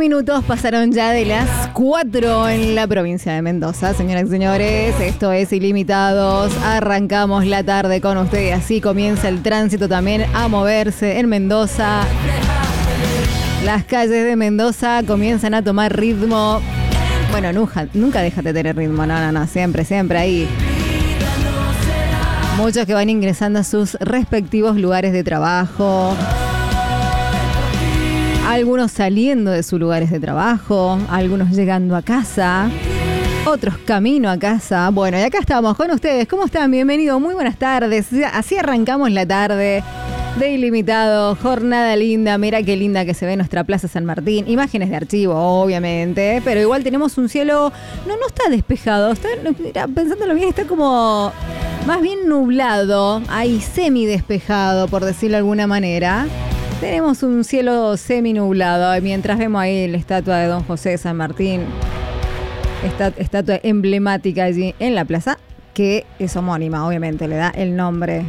minutos pasaron ya de las 4 en la provincia de Mendoza. Señoras y señores, esto es Ilimitados. Arrancamos la tarde con ustedes. Así comienza el tránsito también a moverse en Mendoza. Las calles de Mendoza comienzan a tomar ritmo. Bueno, nunca deja de tener ritmo. No. Siempre ahí. Muchos que van ingresando a sus respectivos lugares de trabajo. Algunos saliendo de sus lugares de trabajo, algunos llegando a casa, otros camino a casa. Bueno, y acá estamos con ustedes. ¿Cómo están? Bienvenidos, muy buenas tardes. Así arrancamos la tarde de Ilimitado. Jornada linda, mira qué linda que se ve nuestra Plaza San Martín. Imágenes de archivo, obviamente, pero igual tenemos un cielo, no está despejado. Pensándolo bien, está como más bien nublado, ahí semi-despejado, por decirlo de alguna manera. Tenemos un cielo semi-nublado mientras vemos ahí la estatua de Don José de San Martín, estatua emblemática allí en la plaza, que es homónima, obviamente, le da el nombre.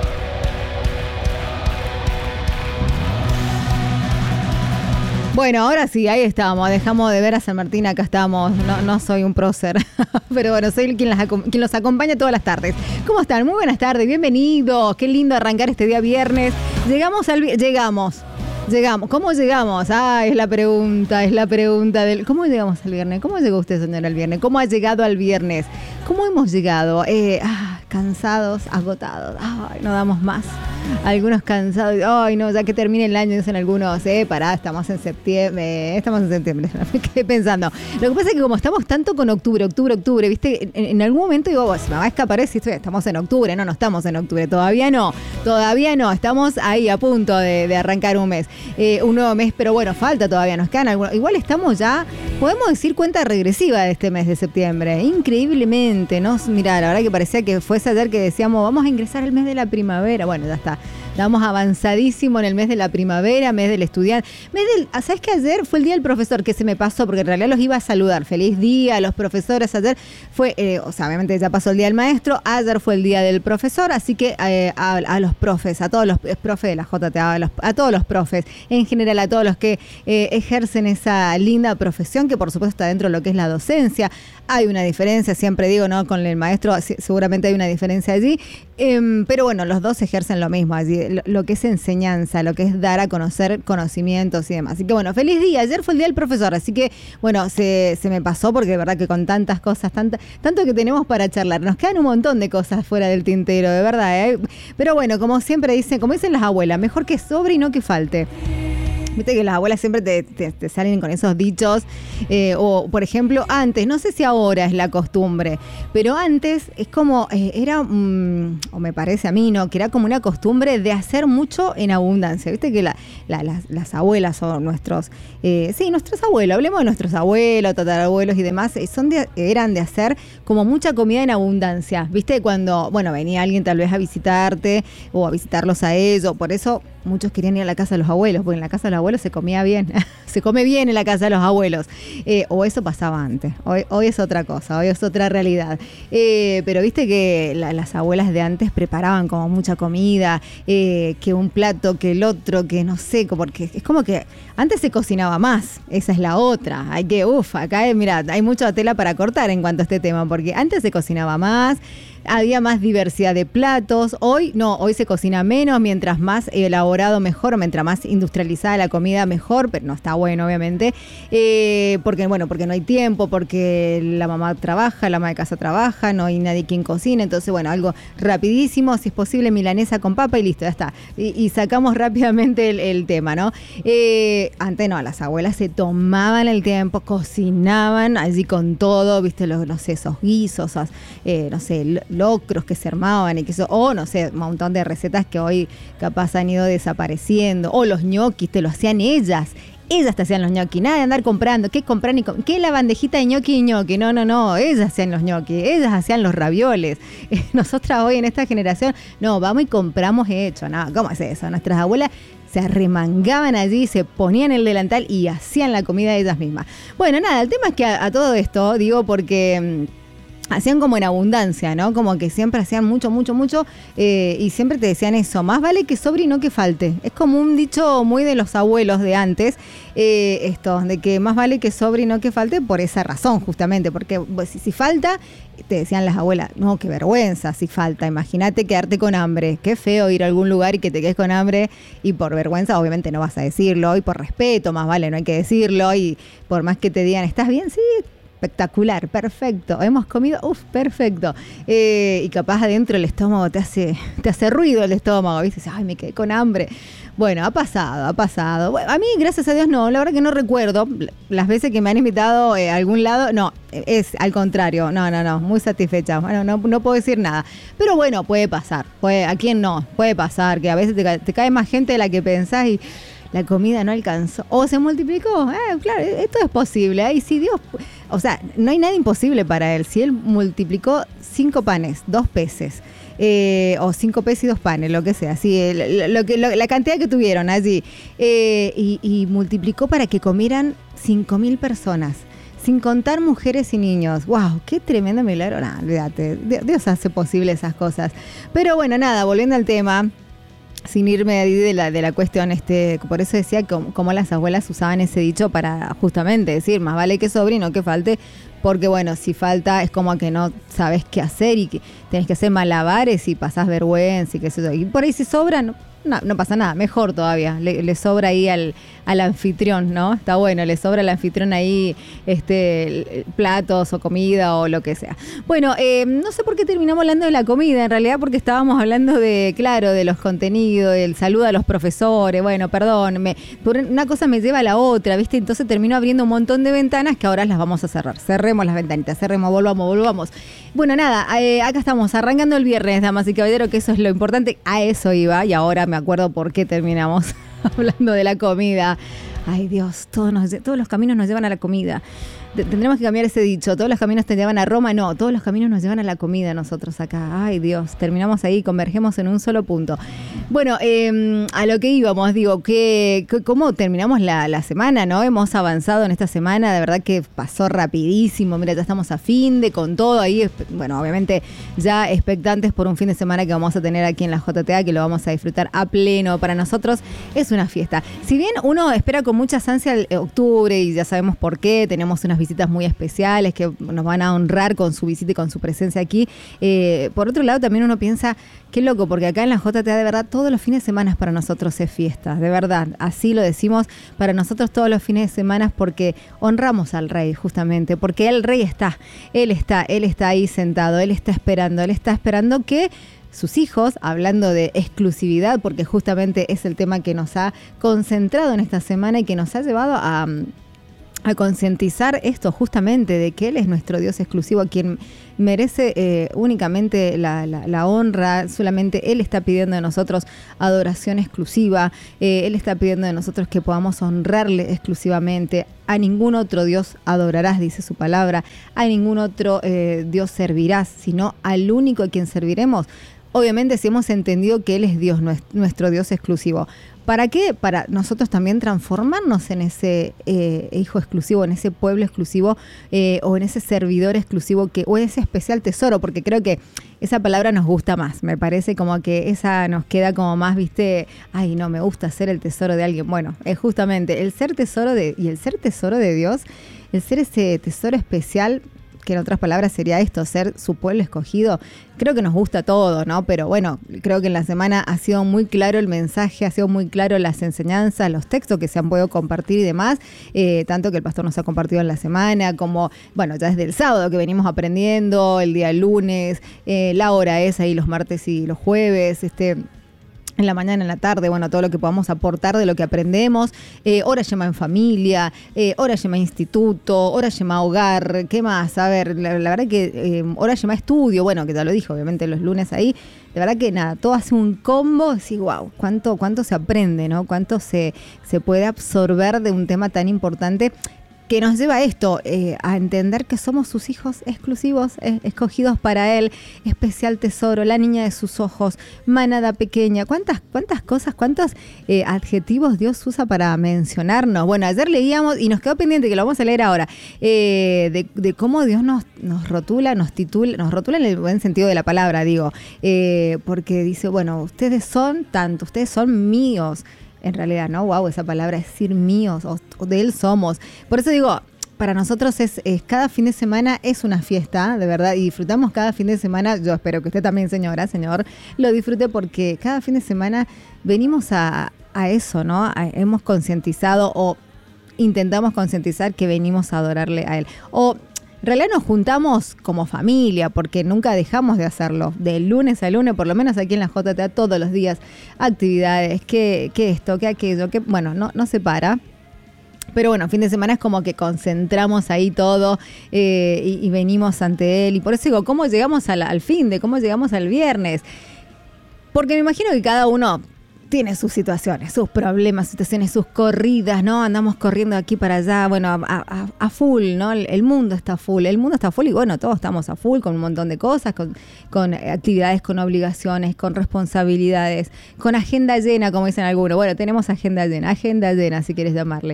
Bueno, ahora sí, ahí estamos. Dejamos de ver a San Martín, acá estamos. No soy un prócer, pero bueno, soy quien los acompaña todas las tardes. ¿Cómo están? Muy buenas tardes, bienvenidos. Qué lindo arrancar este día viernes. Llegamos. ¿Cómo llegamos? Es la pregunta del... ¿Cómo llegamos al viernes? ¿Cómo llegó usted, señora, al viernes? ¿Cómo ha llegado al viernes? ¿Cómo hemos llegado? Cansados, agotados. No damos más. Algunos cansados. Ya que termine el año, dicen algunos. Estamos en septiembre. Me quedé pensando. Lo que pasa es que como estamos tanto con octubre, ¿viste? En algún momento digo, se me va a escapar si estamos en octubre. No estamos en octubre. Todavía no. Estamos ahí a punto de arrancar un mes. Un nuevo mes, pero bueno, falta todavía. Nos quedan algunos. Igual estamos ya, podemos decir, cuenta regresiva de este mes de septiembre. Increíblemente, ¿no? Mirá, la verdad que parecía que fuese ayer que decíamos, vamos a ingresar al mes de la primavera. Bueno, ya está. Estamos avanzadísimo en el mes de la primavera, mes del estudiante. ¿Sabes que ayer fue el día del profesor? Que se me pasó, porque en realidad los iba a saludar. Feliz día a los profesores. Ayer fue, obviamente ya pasó el día del maestro. Ayer fue el día del profesor, así que a los profes, a todos los profes de la JTA, a todos los profes, en general a todos los que ejercen esa linda profesión, que por supuesto está dentro de lo que es la docencia. Hay una diferencia, siempre digo, ¿no? Con el maestro seguramente hay una diferencia allí, pero bueno, los dos ejercen lo mismo allí, lo que es enseñanza, lo que es dar a conocer conocimientos y demás. Así que bueno, feliz día. Ayer fue el día del profesor, así que bueno, se me pasó porque de verdad que con tantas cosas, tanto que tenemos para charlar, nos quedan un montón de cosas fuera del tintero, de verdad, pero bueno, como siempre dicen, como dicen las abuelas, mejor que sobre y no que falte. Viste que las abuelas siempre te salen con esos dichos, o por ejemplo antes, no sé si ahora es la costumbre, pero antes es como, era, o me parece a mí, ¿no? Que era como una costumbre de hacer mucho en abundancia. Viste que las abuelas o nuestros abuelos, hablemos de nuestros abuelos, tatarabuelos y demás, eran de hacer como mucha comida en abundancia. Viste cuando, bueno, venía alguien tal vez a visitarte o a visitarlos a ellos, por eso muchos querían ir a la casa de los abuelos, porque en la casa de los abuelos se comía bien. Se come bien en la casa de los abuelos. O eso pasaba antes. Hoy es otra cosa, hoy es otra realidad. Pero viste que las abuelas de antes preparaban como mucha comida, que un plato, que el otro, que no sé, porque es como que antes se cocinaba más. Esa es la otra. Acá mira, hay mucha tela para cortar en cuanto a este tema, porque antes se cocinaba más. Había más diversidad de platos. Hoy se cocina menos, mientras más elaborado mejor, mientras más industrializada la comida mejor, pero no está bueno obviamente, porque no hay tiempo, porque la mamá trabaja, la ama de casa trabaja, no hay nadie quien cocine, entonces bueno, algo rapidísimo, si es posible milanesa con papa y listo, ya está, y sacamos rápidamente el tema, ¿no? Antes no, las abuelas se tomaban el tiempo, cocinaban allí con todo, viste, esos guisos, locros que se armaban y que eso, no sé, un montón de recetas que hoy capaz han ido desapareciendo, o los ñoquis te lo hacían ellas te hacían los ñoquis, nada de andar comprando, ¿qué la bandejita de ñoqui? No, ellas hacían los ñoquis, ellas hacían los ravioles. Nosotras hoy en esta generación, vamos y compramos hecho, ¿cómo es eso? Nuestras abuelas se arremangaban allí, se ponían el delantal y hacían la comida de ellas mismas. Bueno, nada, el tema es que a todo esto, digo, porque hacían como en abundancia, ¿no? Como que siempre hacían mucho, mucho, mucho y siempre te decían eso, más vale que sobre y no que falte. Es como un dicho muy de los abuelos de antes, esto, de que más vale que sobre y no que falte por esa razón justamente, porque pues, si falta, te decían las abuelas, no, qué vergüenza si falta, imagínate quedarte con hambre, qué feo ir a algún lugar y que te quedes con hambre y por vergüenza obviamente no vas a decirlo y por respeto más vale no hay que decirlo y por más que te digan, ¿estás bien? Sí. Espectacular, perfecto. Hemos comido, perfecto. Y capaz adentro el estómago te hace ruido el estómago. ¿Viste? Ay, me quedé con hambre. Bueno, ha pasado. Bueno, a mí, gracias a Dios, no. La verdad que no recuerdo las veces que me han invitado a algún lado. No, es al contrario. No. Muy satisfecha. Bueno, no puedo decir nada. Pero bueno, puede pasar. ¿A quién no? Puede pasar que a veces te cae más gente de la que pensás y la comida no alcanzó. O se multiplicó. Claro, esto es posible. Y si Dios... O sea, no hay nada imposible para él. Si él multiplicó 5 panes, 2 peces, o 5 peces y 2 panes, lo que sea, la cantidad que tuvieron allí, y multiplicó para que comieran 5.000 personas, sin contar mujeres y niños. ¡Wow! ¡Qué tremendo milagro! No, olvídate, Dios hace posible esas cosas. Pero bueno, nada, volviendo al tema... Sin irme ahí de la cuestión, por eso decía como las abuelas usaban ese dicho para justamente decir, más vale que sobre y no que falte, porque bueno, si falta es como que no sabes qué hacer y que tenés que hacer malabares y pasás vergüenza y qué sé yo. Y por ahí si sobra, no pasa nada, mejor todavía, le sobra ahí al anfitrión, ¿no? Está bueno, le sobra al anfitrión ahí platos o comida o lo que sea. Bueno, no sé por qué terminamos hablando de la comida, en realidad porque estábamos hablando de los contenidos, del saludo a los profesores, bueno, perdón, por una cosa me lleva a la otra, ¿viste? Entonces termino abriendo un montón de ventanas que ahora las vamos a cerrar. Cerremos las ventanitas, volvamos. Bueno, nada, acá estamos arrancando el viernes, damas y caballeros, que eso es lo importante, a eso iba y ahora me acuerdo por qué terminamos hablando de la comida. Ay Dios, todos los caminos nos llevan a la comida. Tendremos que cambiar ese dicho, todos los caminos te llevan a Roma, no, todos los caminos nos llevan a la comida nosotros acá. Ay Dios, terminamos ahí, convergemos en un solo punto. Bueno, a lo que íbamos, digo, ¿cómo terminamos la semana, no? Hemos avanzado en esta semana, de verdad que pasó rapidísimo, mira, ya estamos a fin de con todo ahí, bueno, obviamente ya expectantes por un fin de semana que vamos a tener aquí en la JTA, que lo vamos a disfrutar a pleno. Para nosotros es una fiesta. Si bien uno espera con mucha ansia el octubre y ya sabemos por qué, tenemos unas visitas muy especiales que nos van a honrar con su visita y con su presencia aquí. Por otro lado, también uno piensa, qué loco, porque acá en la JTA de verdad todos los fines de semana para nosotros es fiesta, de verdad, así lo decimos, para nosotros todos los fines de semana porque honramos al Rey justamente, porque el Rey Él está ahí sentado, Él está esperando que sus hijos, hablando de exclusividad, porque justamente es el tema que nos ha concentrado en esta semana y que nos ha llevado a concientizar esto justamente de que Él es nuestro Dios exclusivo, a quien merece únicamente la honra. Solamente Él está pidiendo de nosotros adoración exclusiva, Él está pidiendo de nosotros que podamos honrarle exclusivamente. A ningún otro Dios adorarás, dice su palabra, a ningún otro Dios servirás, sino al único a quien serviremos. Obviamente si hemos entendido que Él es Dios, nuestro Dios exclusivo. ¿Para qué? Para nosotros también transformarnos en ese hijo exclusivo, en ese pueblo exclusivo o en ese servidor exclusivo o ese especial tesoro, porque creo que esa palabra nos gusta más. Me parece como que esa nos queda como más, ¿viste? Ay, no, me gusta ser el tesoro de alguien. Bueno, es justamente el ser tesoro y el ser tesoro de Dios, el ser ese tesoro especial, que en otras palabras sería esto, ser su pueblo escogido. Creo que nos gusta todo, ¿no? Pero bueno, creo que en la semana ha sido muy claro el mensaje, ha sido muy claro las enseñanzas, los textos que se han podido compartir y demás, tanto que el pastor nos ha compartido en la semana, como, bueno, ya desde el sábado que venimos aprendiendo, el día lunes, la hora es ahí los martes y los jueves, en la mañana, en la tarde, bueno, todo lo que podamos aportar de lo que aprendemos, hora Shema en familia, hora Shema instituto, hora Shema hogar, ¿qué más? A ver, la verdad que hora Shema estudio, bueno, que ya lo dije, obviamente los lunes ahí, de verdad que nada, todo hace un combo, así, wow, cuánto se aprende, ¿no? Cuánto se puede absorber de un tema tan importante. que nos lleva a esto, a entender que somos sus hijos exclusivos, escogidos para Él, especial tesoro, la niña de sus ojos, manada pequeña. ¿Cuántas cosas, cuántos adjetivos Dios usa para mencionarnos? Bueno, ayer leíamos y nos quedó pendiente, que lo vamos a leer ahora, de cómo Dios nos rotula, nos rotula en el buen sentido de la palabra, digo, porque dice, bueno, ustedes son tanto, ustedes son míos. En realidad, ¿no? Wow, esa palabra es decir míos, o de Él somos. Por eso digo, para nosotros es cada fin de semana es una fiesta, de verdad, y disfrutamos cada fin de semana. Yo espero que usted también, señora, señor, lo disfrute, porque cada fin de semana venimos a eso, ¿no? Hemos concientizado o intentamos concientizar que venimos a adorarle a Él. O en realidad nos juntamos como familia, porque nunca dejamos de hacerlo. De lunes a lunes, por lo menos aquí en la JTA, todos los días, actividades, que esto, que aquello, que bueno, no se para. Pero bueno, fin de semana es como que concentramos ahí todo y venimos ante Él. Y por eso digo, ¿cómo llegamos al fin de cómo llegamos al viernes? Porque me imagino que cada uno tiene sus situaciones, sus problemas, situaciones, sus corridas, ¿no? Andamos corriendo aquí para allá, bueno, a full, ¿no? El mundo está full y bueno, todos estamos a full con un montón de cosas, con actividades, con obligaciones, con responsabilidades, con agenda llena, como dicen algunos. Bueno, tenemos agenda llena, si quieres llamarle.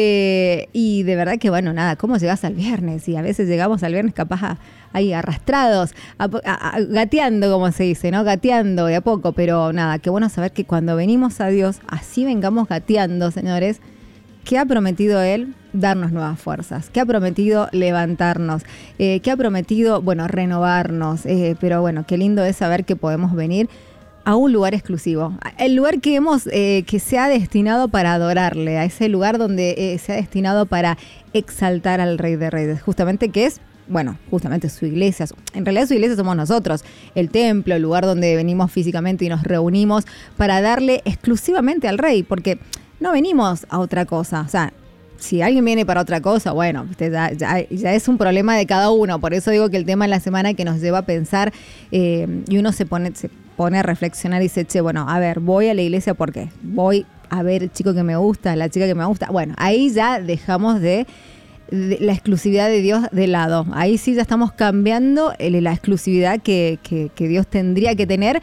Y de verdad que, bueno, nada, ¿cómo llegás al viernes? Y a veces llegamos al viernes capaz ahí arrastrados, gateando, como se dice, ¿no? Gateando de a poco, pero nada, qué bueno saber que cuando venimos a Dios, así vengamos gateando, señores, que ha prometido Él darnos nuevas fuerzas, que ha prometido levantarnos, que ha prometido, bueno, renovarnos, pero bueno, qué lindo es saber que podemos venir a un lugar exclusivo, el lugar que se ha destinado para adorarle, a ese lugar donde se ha destinado para exaltar al Rey de Reyes, justamente que es, bueno, justamente su iglesia. En realidad su iglesia somos nosotros, el templo, el lugar donde venimos físicamente y nos reunimos para darle exclusivamente al Rey, porque no venimos a otra cosa. O sea, si alguien viene para otra cosa, bueno, ya es un problema de cada uno. Por eso digo que el tema de la semana que nos lleva a pensar y uno se pone a reflexionar y dice, che, bueno, a ver, voy a la iglesia porque voy a ver el chico que me gusta, la chica que me gusta. Bueno, ahí ya dejamos de la exclusividad de Dios de lado. Ahí sí ya estamos cambiando la exclusividad que Dios tendría que tener,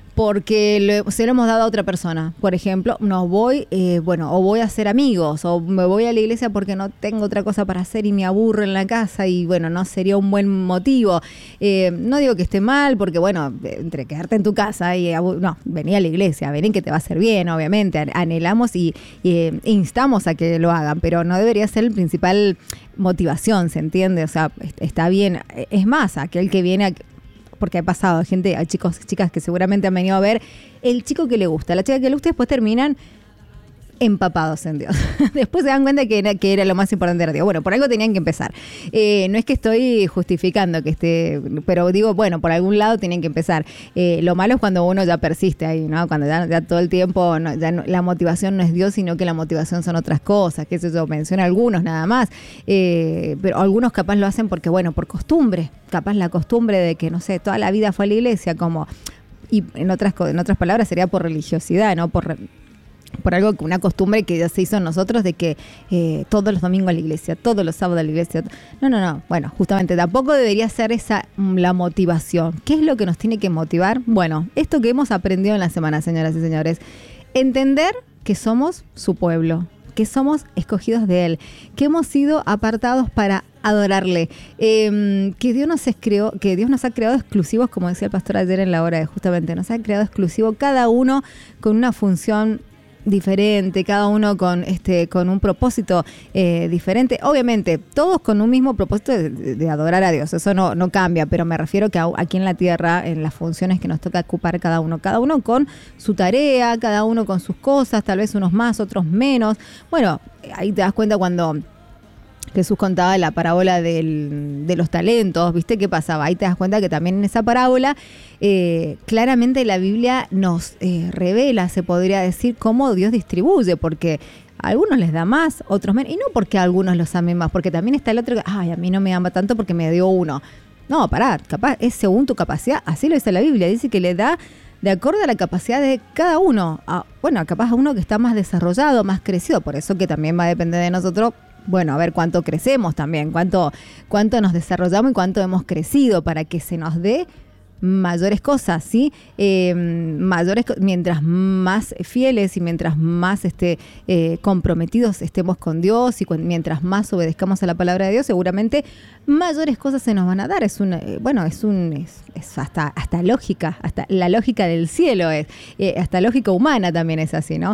porque se lo hemos dado a otra persona. Por ejemplo, o voy a hacer amigos, o me voy a la iglesia porque no tengo otra cosa para hacer y me aburro en la casa y bueno, no sería un buen motivo. No digo que esté mal, porque bueno, entre quedarte en tu casa y vení a la iglesia, vení que te va a hacer bien, obviamente, anhelamos y instamos a que lo hagan, pero no debería ser el principal motivación, ¿se entiende? O sea, está bien. Es más, aquel que viene porque ha pasado hay chicos, chicas que seguramente han venido a ver el chico que le gusta, la chica que le gusta, y después terminan empapados en Dios. Después se dan cuenta que era lo más importante de Dios. Bueno, por algo tenían que empezar. No es que estoy justificando pero digo, bueno, por algún lado tienen que empezar. Lo malo es cuando uno ya persiste ahí, ¿no? Cuando ya todo el tiempo, la motivación no es Dios, sino que la motivación son otras cosas, que eso menciona algunos nada más. Pero algunos capaz lo hacen porque, bueno, por costumbre. Capaz la costumbre de que, no sé, toda la vida fue a la iglesia, y en otras palabras sería por religiosidad, ¿no? Por algo, una costumbre que ya se hizo en nosotros de que todos los domingos a la iglesia, todos los sábados a la iglesia. No. Bueno, justamente tampoco debería ser esa la motivación. ¿Qué es lo que nos tiene que motivar? Bueno, esto que hemos aprendido en la semana, señoras y señores. Entender que somos su pueblo, que somos escogidos de Él, que hemos sido apartados para adorarle, que Dios nos ha creado exclusivos, como decía el pastor ayer en la hora justamente, nos ha creado exclusivo, cada uno con una función diferente, cada uno con un propósito diferente, obviamente todos con un mismo propósito de adorar a Dios, eso no cambia, pero me refiero que aquí en la tierra, en las funciones que nos toca ocupar cada uno con su tarea, cada uno con sus cosas, tal vez unos más, otros menos. Bueno, ahí te das cuenta cuando Jesús contaba la parábola de los talentos, ¿viste qué pasaba? Ahí te das cuenta que también en esa parábola claramente la Biblia nos revela, se podría decir, cómo Dios distribuye, porque a algunos les da más, otros menos, y no porque a algunos los amen más, porque también está el otro que, a mí no me ama tanto porque me dio uno. No, pará, capaz es según tu capacidad, así lo dice la Biblia, dice que le da de acuerdo a la capacidad de cada uno. Capaz a uno que está más desarrollado, más crecido, por eso que también va a depender de nosotros bueno, a ver cuánto crecemos también, cuánto nos desarrollamos y cuánto hemos crecido para que se nos dé mayores cosas, ¿sí? Mientras más fieles y mientras más comprometidos estemos con Dios y mientras más obedezcamos a la palabra de Dios, seguramente mayores cosas se nos van a dar. Es hasta lógica, hasta la lógica del cielo es, hasta lógica humana también es así, ¿no?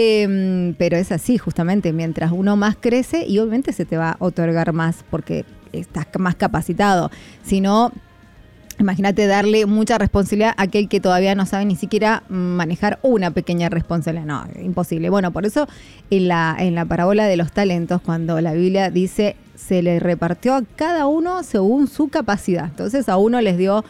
Pero es así, justamente, mientras uno más crece y obviamente se te va a otorgar más porque estás más capacitado. Si no, imagínate darle mucha responsabilidad a aquel que todavía no sabe ni siquiera manejar una pequeña responsabilidad. No, imposible. Bueno, por eso en la parábola de los talentos, cuando la Biblia dice se le repartió a cada uno según su capacidad. Entonces a uno les dio,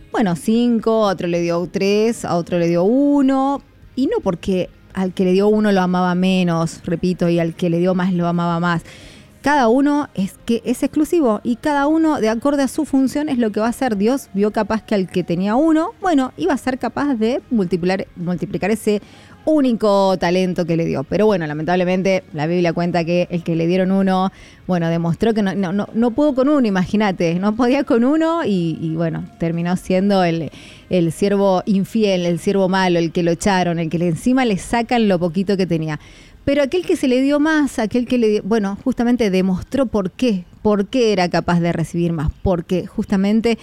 5, a otro le dio 3, a otro le dio 1. Y no porque al que le dio 1 lo amaba menos, repito, y al que le dio más lo amaba más. Cada uno es exclusivo y cada uno, de acuerdo a su función, es lo que va a hacer. Dios vio capaz que al que tenía 1, iba a ser capaz de multiplicar ese único talento que le dio. Pero bueno, lamentablemente la Biblia cuenta que el que le dieron 1, demostró que no pudo con 1, imagínate, no podía con 1 y terminó siendo el siervo infiel, el siervo malo, el que lo echaron, el que encima le sacan lo poquito que tenía. Pero aquel que se le dio más, aquel que le dio, justamente demostró por qué era capaz de recibir más, porque justamente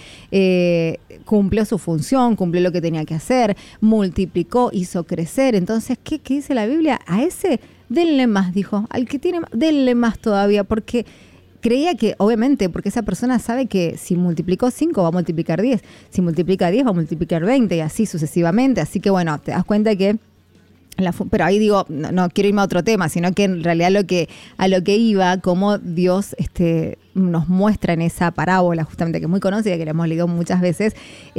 cumplió su función, cumplió lo que tenía que hacer, multiplicó, hizo crecer. Entonces, ¿qué dice la Biblia? A ese, denle más, dijo, al que tiene más, denle más todavía, porque creía que, obviamente, porque esa persona sabe que si multiplicó 5 va a multiplicar 10, si multiplica 10 va a multiplicar 20 y así sucesivamente. Así que te das cuenta que pero ahí digo, no quiero irme a otro tema, sino que en realidad a lo que iba, como Dios nos muestra en esa parábola, justamente que es muy conocida, que la hemos leído muchas veces,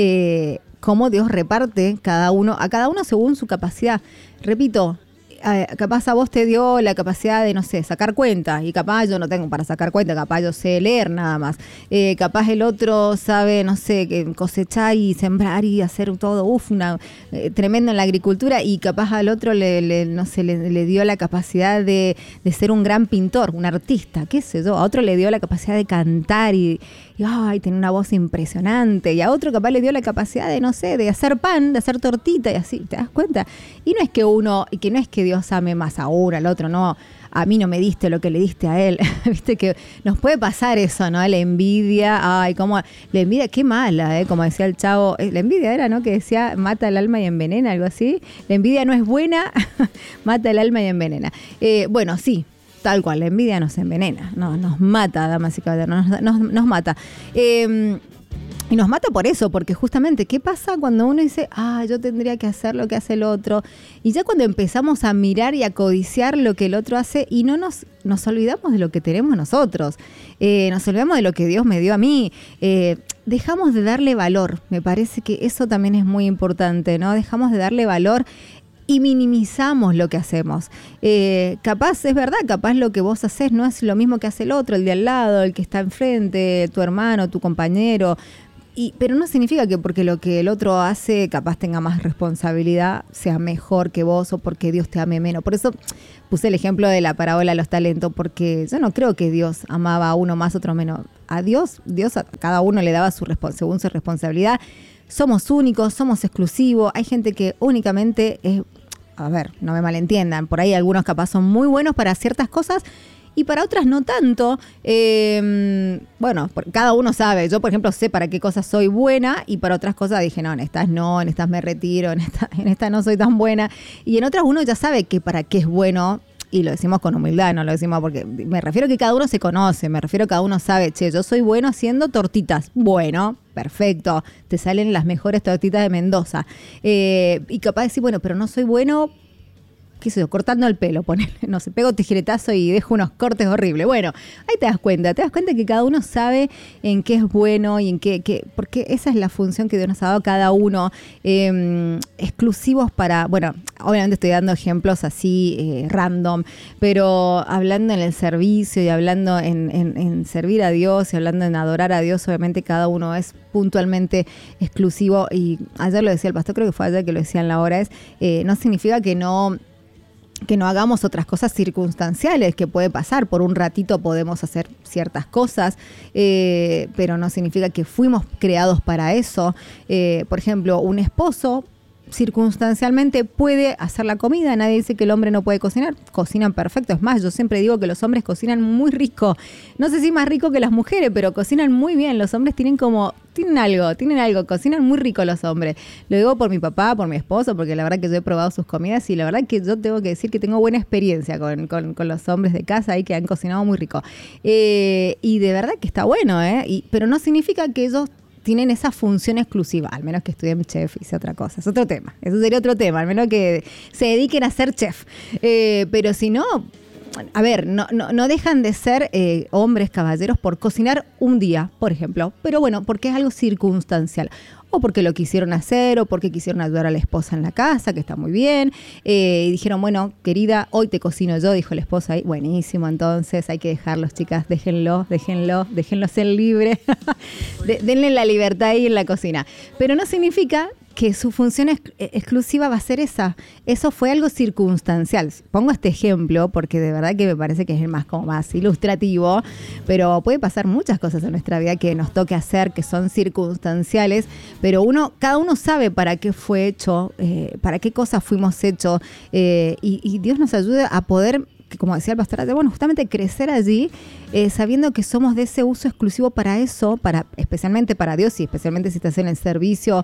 cómo Dios reparte a cada uno según su capacidad. Repito, capaz a vos te dio la capacidad de, sacar cuenta, y capaz yo no tengo para sacar cuenta, capaz yo sé leer nada más. Capaz el otro sabe, que cosechar y sembrar y hacer todo, tremendo en la agricultura, y capaz al otro le dio la capacidad de ser un gran pintor, un artista, qué sé yo. A otro le dio la capacidad de cantar y tiene una voz impresionante, y a otro capaz le dio la capacidad de hacer pan, de hacer tortita, y así, ¿te das cuenta? Y no es que Dios ame más a uno, al otro, no, a mí no me diste lo que le diste a él. Viste que nos puede pasar eso, ¿no? La envidia, la envidia, qué mala, como decía el Chavo, la envidia era, ¿no? Que decía, mata el alma y envenena, algo así. La envidia no es buena, mata el alma y envenena. Sí. Tal cual, la envidia nos envenena, nos mata, damas y caballeros, nos mata. Y nos mata por eso, porque justamente, ¿qué pasa cuando uno dice, yo tendría que hacer lo que hace el otro? Y ya cuando empezamos a mirar y a codiciar lo que el otro hace y no nos olvidamos de lo que tenemos nosotros, nos olvidamos de lo que Dios me dio a mí, dejamos de darle valor. Me parece que eso también es muy importante, ¿no? Dejamos de darle valor y minimizamos lo que hacemos. Capaz, es verdad, capaz lo que vos hacés no es lo mismo que hace el otro, el de al lado, el que está enfrente, tu hermano, tu compañero. Pero no significa que porque lo que el otro hace capaz tenga más responsabilidad, sea mejor que vos o porque Dios te ame menos. Por eso puse el ejemplo de la parábola de los talentos, porque yo no creo que Dios amaba a uno más, otro menos. A Dios a cada uno le daba según su responsabilidad. Somos únicos, somos exclusivos. Hay gente que únicamente es, no me malentiendan, por ahí algunos capaz son muy buenos para ciertas cosas y para otras no tanto. Cada uno sabe. Yo, por ejemplo, sé para qué cosas soy buena y para otras cosas dije, en estas me retiro, en esta no soy tan buena. Y en otras uno ya sabe que para qué es bueno. Y lo decimos con humildad, no lo decimos porque me refiero a que cada uno se conoce, me refiero a que cada uno sabe, yo soy bueno haciendo tortitas. Bueno, perfecto, te salen las mejores tortitas de Mendoza. Y capaz de decir, pero no soy bueno, qué sé yo, cortando el pelo, pego tijeretazo y dejo unos cortes horribles. Bueno, ahí te das cuenta que cada uno sabe en qué es bueno y en qué, porque esa es la función que Dios nos ha dado a cada uno, exclusivos para, obviamente estoy dando ejemplos así random, pero hablando en el servicio y hablando en servir a Dios y hablando en adorar a Dios, obviamente cada uno es puntualmente exclusivo. Y ayer lo decía el pastor, creo que fue ayer que lo decía en la hora, no significa que no que no hagamos otras cosas circunstanciales, que puede pasar, por un ratito podemos hacer ciertas cosas, pero no significa que fuimos creados para eso. Por ejemplo, un esposo circunstancialmente puede hacer la comida, nadie dice que el hombre no puede cocinar, cocinan perfecto, es más, yo siempre digo que los hombres cocinan muy rico, no sé si más rico que las mujeres, pero cocinan muy bien, los hombres tienen algo, cocinan muy rico los hombres, lo digo por mi papá, por mi esposo, porque la verdad que yo he probado sus comidas y la verdad que yo tengo que decir que tengo buena experiencia con los hombres de casa ahí que han cocinado muy rico, y de verdad que está bueno, pero no significa que ellos tienen esa función exclusiva, al menos que estudien chef y sea otra cosa, es otro tema, eso sería otro tema, al menos que se dediquen a ser chef, pero si no, a ver, no dejan de ser hombres, caballeros por cocinar un día, por ejemplo, pero bueno, porque es algo circunstancial, o porque lo quisieron hacer, o porque quisieron ayudar a la esposa en la casa, que está muy bien, y dijeron, bueno, querida, hoy te cocino yo, dijo la esposa ahí, buenísimo, entonces hay que dejarlos, chicas, déjenlos ser libres, denle la libertad ahí en la cocina, pero no significa que su función exclusiva va a ser esa. Eso fue algo circunstancial. Pongo este ejemplo porque de verdad que me parece que es el más ilustrativo, pero puede pasar muchas cosas en nuestra vida que nos toque hacer, que son circunstanciales, pero cada uno sabe para qué fue hecho, para qué cosas fuimos hechos, y Dios nos ayuda a poder, como decía el pastor, bueno, justamente crecer allí, sabiendo que somos de ese uso exclusivo para eso, especialmente para Dios y especialmente si estás en el servicio,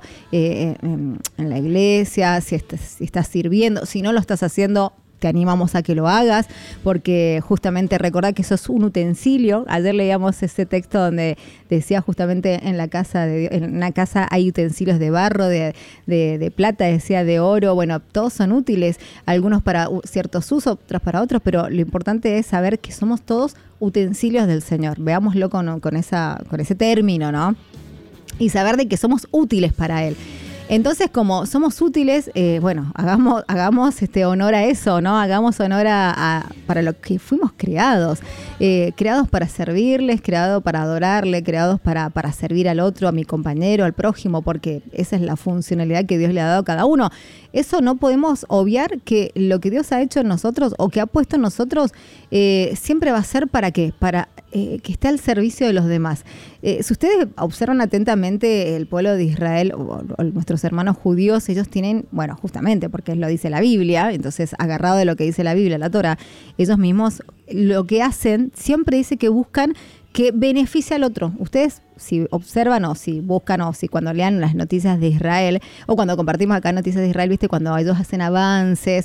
en la iglesia, si estás sirviendo, si no lo estás haciendo, te animamos a que lo hagas, porque justamente recordá que sos un utensilio. Ayer leíamos ese texto donde decía justamente en una casa hay utensilios de barro, de plata, decía de oro, bueno, todos son útiles, algunos para ciertos usos, otros para otros, pero lo importante es saber que somos todos utensilios del Señor. Veámoslo con ese término, ¿no? Y saber de que somos útiles para Él. Entonces, como somos útiles, bueno, hagamos honor a eso, ¿no? Hagamos honor para lo que fuimos creados. Creados para servirles, creados para adorarle, creados para servir al otro, a mi compañero, al prójimo, porque esa es la funcionalidad que Dios le ha dado a cada uno. Eso no podemos obviar, que lo que Dios ha hecho en nosotros o que ha puesto en nosotros siempre va a ser ¿para qué? Para que esté al servicio de los demás. Si ustedes observan atentamente el pueblo de Israel o nuestros hermanos judíos, ellos tienen, bueno, justamente porque lo dice la Biblia, entonces agarrado de lo que dice la Biblia, la Torá, ellos mismos lo que hacen siempre dice que buscan que beneficie al otro. Ustedes, si observan o si buscan o si cuando lean las noticias de Israel o cuando compartimos acá noticias de Israel, viste, cuando ellos hacen avances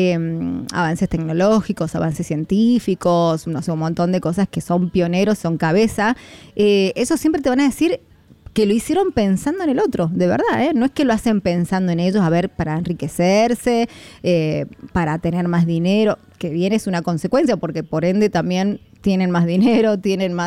tecnológicos, avances científicos, no sé, un montón de cosas que son pioneros, son cabeza, ellos siempre te van a decir que lo hicieron pensando en el otro, de verdad, no es que lo hacen pensando en ellos, a ver, para enriquecerse, para tener más dinero, que bien es una consecuencia, porque por ende también tienen más dinero,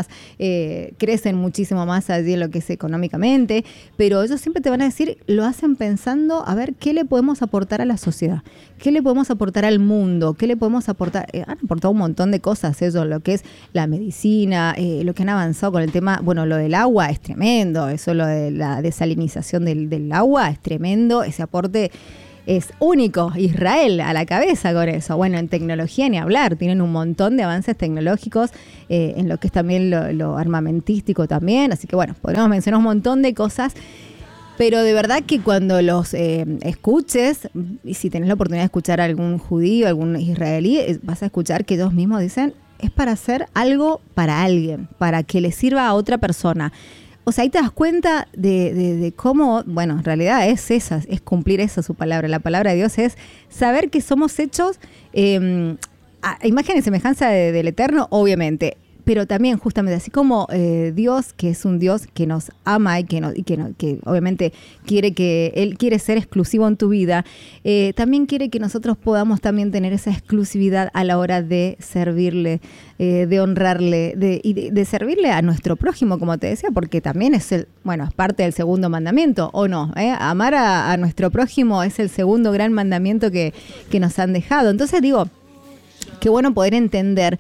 crecen muchísimo más allí en lo que es económicamente, pero ellos siempre te van a decir, lo hacen pensando, a ver, ¿qué le podemos aportar a la sociedad? ¿Qué le podemos aportar al mundo? ¿Qué le podemos aportar? Han aportado un montón de cosas, ellos, lo que es la medicina, lo que han avanzado con el tema, bueno, lo del agua es tremendo, eso, lo de la desalinización del agua es tremendo, ese aporte es único, Israel a la cabeza con eso. Bueno, en tecnología ni hablar, tienen un montón de avances tecnológicos, en lo que es también lo armamentístico también, así que bueno, podríamos mencionar un montón de cosas, pero de verdad que cuando los escuches, y si tenés la oportunidad de escuchar a algún judío, algún israelí, vas a escuchar que ellos mismos dicen, es para hacer algo para alguien, para que le sirva a otra persona. O sea, ahí te das cuenta de cómo, bueno, en realidad es cumplir esa su palabra. La palabra de Dios es saber que somos hechos a imagen y semejanza del Eterno, obviamente. Pero también justamente así como Dios, que es un Dios que nos ama y que obviamente Él quiere ser exclusivo en tu vida, también quiere que nosotros podamos también tener esa exclusividad a la hora de servirle, de honrarle, de servirle a nuestro prójimo, como te decía, porque también es parte del segundo mandamiento, ¿o no? Amar a nuestro prójimo es el segundo gran mandamiento que nos han dejado. Entonces digo, qué bueno poder entender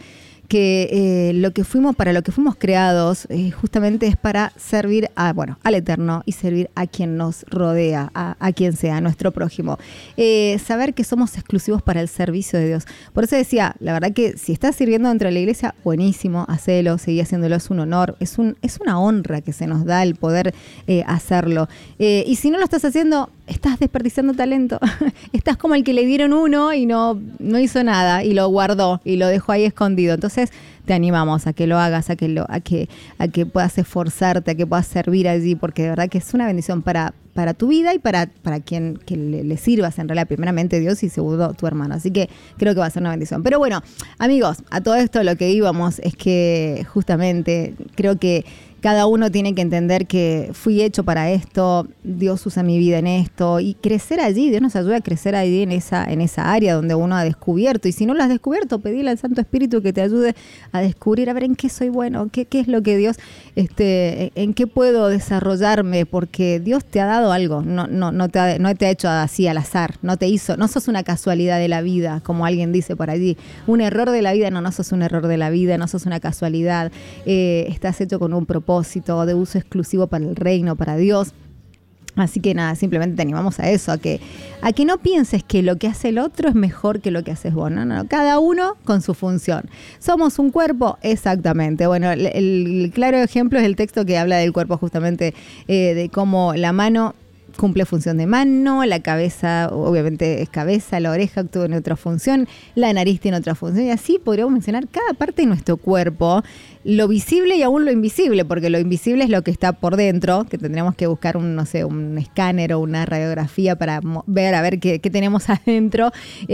que para lo que fuimos creados justamente es para servir al Eterno y servir a quien nos rodea, a quien sea, a nuestro prójimo. Saber que somos exclusivos para el servicio de Dios. Por eso decía, la verdad que si estás sirviendo dentro de la iglesia, buenísimo, hacelo, seguí haciéndolo, es un honor, es una honra que se nos da el poder hacerlo. Y si no lo estás haciendo, estás desperdiciando talento. Estás como el que le dieron uno y no hizo nada y lo guardó y lo dejó ahí escondido. Entonces te animamos a que lo hagas, a que puedas esforzarte, a que puedas servir allí, porque de verdad que es una bendición para tu vida y para quien que le sirvas, en realidad, primeramente Dios y segundo tu hermano. Así que creo que va a ser una bendición. Pero bueno, amigos, a todo esto lo que íbamos es que justamente creo que cada uno tiene que entender que fui hecho para esto, Dios usa mi vida en esto y crecer allí, Dios nos ayuda a crecer allí en esa área donde uno ha descubierto. Y si no lo has descubierto, pedile al Santo Espíritu que te ayude a descubrir, a ver en qué soy bueno, qué es lo que Dios, en qué puedo desarrollarme, porque Dios te ha dado algo, no te ha hecho así al azar, no sos una casualidad de la vida, como alguien dice por allí, un error de la vida, no sos un error de la vida, no sos una casualidad, estás hecho con un propósito de uso exclusivo para el reino, para Dios. Así que nada, simplemente te animamos a eso, a que no pienses que lo que hace el otro es mejor que lo que haces vos. No, cada uno con su función. ¿Somos un cuerpo? Exactamente. Bueno, el claro ejemplo es el texto que habla del cuerpo justamente, de cómo la mano cumple función de mano, la cabeza obviamente es cabeza, la oreja actúa en otra función, la nariz tiene otra función, y así podríamos mencionar cada parte de nuestro cuerpo, lo visible y aún lo invisible, porque lo invisible es lo que está por dentro, que tendríamos que buscar un escáner o una radiografía para ver qué tenemos adentro,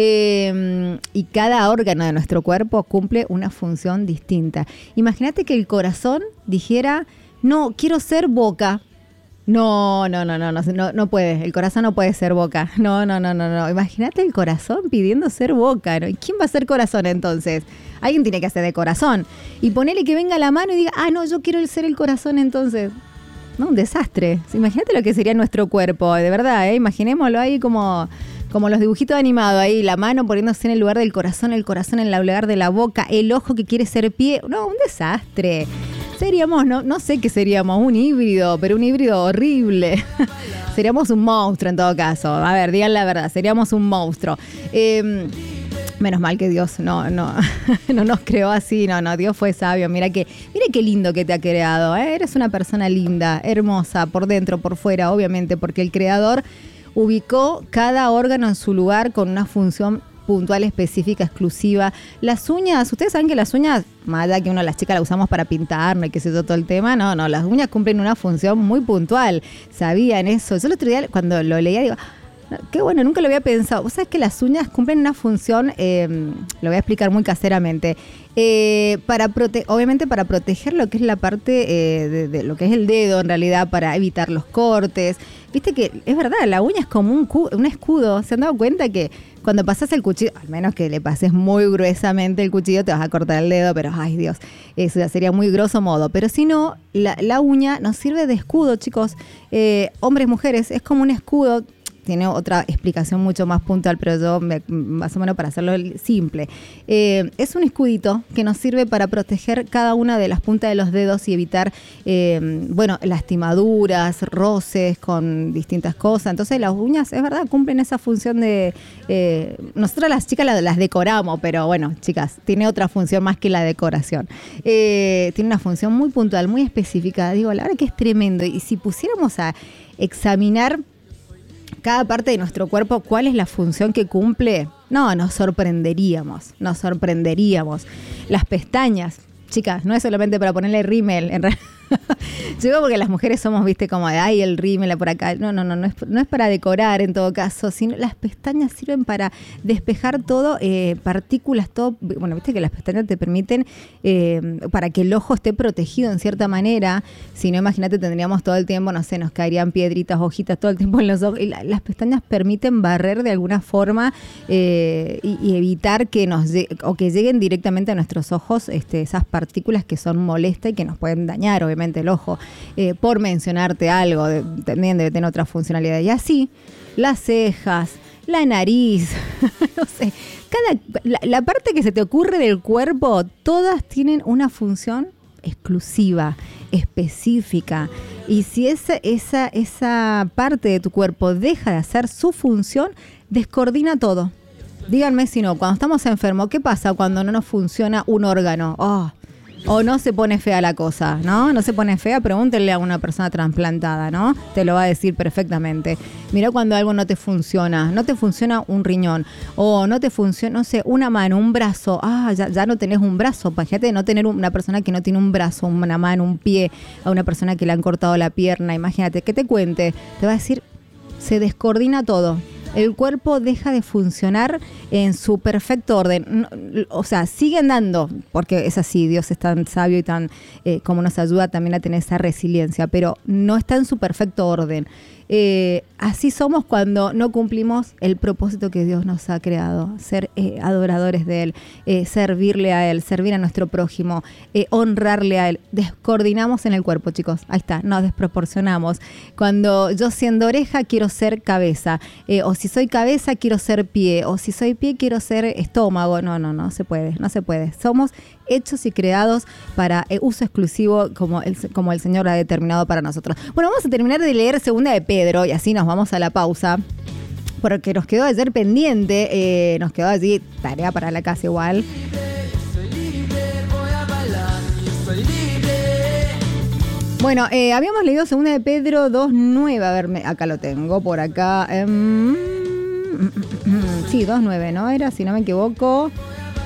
y cada órgano de nuestro cuerpo cumple una función distinta. Imagínate que el corazón dijera, no, quiero ser boca. No puede, el corazón no puede ser boca. No. Imagínate el corazón pidiendo ser boca, ¿no? ¿Y quién va a ser corazón entonces? Alguien tiene que hacer de corazón. Y ponele que venga la mano y diga, yo quiero ser el corazón entonces. No, un desastre. Imagínate lo que sería nuestro cuerpo, de verdad, imaginémoslo ahí como los dibujitos animados, ahí la mano poniéndose en el lugar del corazón, el corazón en el lugar de la boca, el ojo que quiere ser pie. No, un desastre. Seríamos, no sé qué seríamos, un híbrido, pero un híbrido horrible. Seríamos un monstruo en todo caso. A ver, digan la verdad, seríamos un monstruo. Menos mal que Dios no nos creó así, no, Dios fue sabio. Mira qué lindo que te ha creado, Eres una persona linda, hermosa, por dentro, por fuera, obviamente, porque el Creador ubicó cada órgano en su lugar con una función puntual, específica, exclusiva. Las uñas, ustedes saben que las uñas, más allá que las chicas las usamos para pintar, no hay que sé yo todo el tema, no, las uñas cumplen una función muy puntual. ¿Sabían eso? Yo el otro día cuando lo leía digo, qué bueno, nunca lo había pensado. Vos sabés que las uñas cumplen una función, lo voy a explicar muy caseramente, obviamente para proteger lo que es la parte de lo que es el dedo, en realidad, para evitar los cortes. Viste que es verdad, la uña es como un escudo. ¿Se han dado cuenta que cuando pasas el cuchillo, al menos que le pases muy gruesamente el cuchillo, te vas a cortar el dedo, pero ay Dios, eso ya sería muy grosso modo. Pero si no, la uña nos sirve de escudo, chicos. Hombres, mujeres, es como un escudo. Tiene otra explicación mucho más puntual, pero yo más o menos para hacerlo simple. Es un escudito que nos sirve para proteger cada una de las puntas de los dedos y evitar, lastimaduras, roces con distintas cosas. Entonces las uñas, es verdad, cumplen esa función de... nosotros las chicas las decoramos, pero bueno, chicas, tiene otra función más que la decoración. Tiene una función muy puntual, muy específica. Digo, la verdad que es tremendo. Y si pusiéramos a examinar cada parte de nuestro cuerpo, ¿cuál es la función que cumple? No, nos sorprenderíamos. Las pestañas, chicas, no es solamente para ponerle rímel, en realidad. Llegó porque las mujeres somos, viste, como de, ay, el rímel por acá. No es para decorar en todo caso, sino las pestañas sirven para despejar todo, partículas, todo. Bueno, viste que las pestañas te permiten, para que el ojo esté protegido en cierta manera. Si no, imagínate, tendríamos todo el tiempo, no sé, nos caerían piedritas, hojitas todo el tiempo en los ojos. Y las pestañas permiten barrer de alguna forma, y evitar que que lleguen directamente a nuestros ojos esas partículas que son molestas y que nos pueden dañar, obviamente, el ojo, por mencionarte algo, también debe tener otra funcionalidad. Y así, las cejas, la nariz, no sé. La parte que se te ocurre del cuerpo, todas tienen una función exclusiva, específica. Y si esa parte de tu cuerpo deja de hacer su función, descoordina todo. Díganme si no, cuando estamos enfermos, ¿qué pasa cuando no nos funciona un órgano? O no se pone fea la cosa, ¿no? No se pone fea, pregúntenle a una persona trasplantada, ¿no? Te lo va a decir perfectamente. Mirá cuando algo no te funciona un riñón, o no te funciona, no sé, una mano, un brazo. Ya no tenés un brazo. Imagínate no tener una persona que no tiene un brazo, una mano, un pie, a una persona que le han cortado la pierna. Imagínate, que te cuente, te va a decir, se descoordina todo. El cuerpo deja de funcionar en su perfecto orden. O sea, sigue andando, porque es así, Dios es tan sabio y tan como nos ayuda también a tener esa resiliencia, pero no está en su perfecto orden. Así somos cuando no cumplimos el propósito que Dios nos ha creado, ser adoradores de Él, servirle a Él, servir a nuestro prójimo, honrarle a Él. Descoordinamos en el cuerpo, chicos, ahí está, nos desproporcionamos. Cuando yo siendo oreja quiero ser cabeza, o si soy cabeza quiero ser pie, o si soy pie quiero ser estómago. No se puede. Somos hechos y creados para uso exclusivo como el Señor ha determinado para nosotros. Bueno, vamos a terminar de leer Segunda de Pedro y así nos vamos a la pausa, porque nos quedó ayer pendiente, nos quedó allí tarea para la casa igual. Bueno, habíamos leído Segunda de Pedro 2:9, a ver, acá lo tengo, por acá. Sí, 2:9, ¿no? Era, si no me equivoco.